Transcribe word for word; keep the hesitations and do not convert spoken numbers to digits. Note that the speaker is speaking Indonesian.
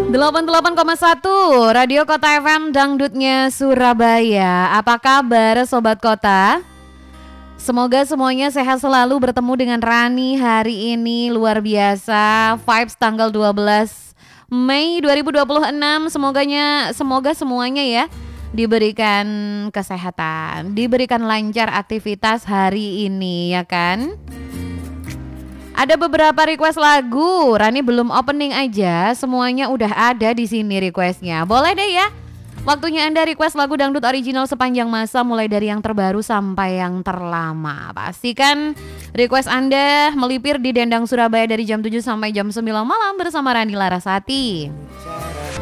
delapan puluh delapan koma satu Radio Kota F M Dangdutnya Surabaya. Apa kabar Sobat Kota? Semoga semuanya sehat selalu. Bertemu dengan Rani hari ini luar biasa. Vibes tanggal dua belas Mei dua ribu dua puluh enam. Semoganya, semoga semuanya ya diberikan kesehatan, diberikan lancar aktivitas hari ini ya kan. Ada beberapa request lagu, Rani belum opening aja, semuanya udah ada di sini requestnya. Boleh deh ya, waktunya Anda request lagu dangdut original sepanjang masa, mulai dari yang terbaru sampai yang terlama. Pastikan request Anda melipir di Dendang Surabaya dari jam tujuh sampai jam sembilan malam bersama Rani Larasati.